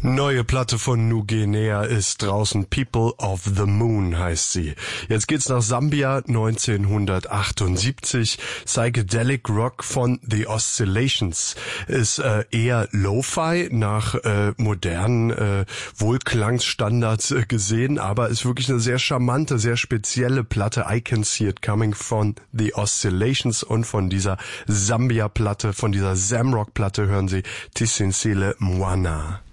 Neue Platte von Nuguinea ist draußen. People of the Moon heißt sie. Jetzt geht's nach Sambia 1978. Psychedelic Rock von The Oscillations ist eher Lo-Fi nach modernen Wohlklangsstandards gesehen, aber ist wirklich eine sehr charmante, sehr spezielle Platte. I Can See It Coming von The Oscillations, und von dieser Sambia-Platte, von dieser Zamrock-Platte hören Sie Tisinsile Mwana.